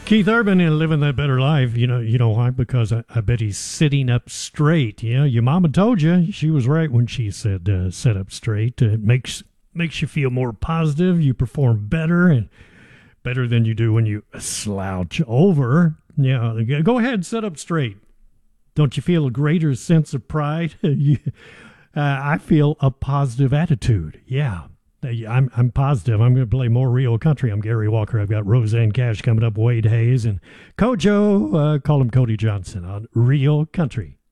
Keith Urban in Living That Better Life. You know why? Because I bet he's sitting up straight. Your mama told you. She was right when she said sit up straight. It makes you feel more positive. You perform better and better than you do when you slouch over. Yeah, go ahead, sit up straight. Don't you feel a greater sense of pride? I feel a positive attitude. Yeah. I'm positive. I'm going to play more real country. I'm Gary Walker. I've got Roseanne Cash coming up, Wade Hayes, and Kojo, call him Cody Johnson on Real Country.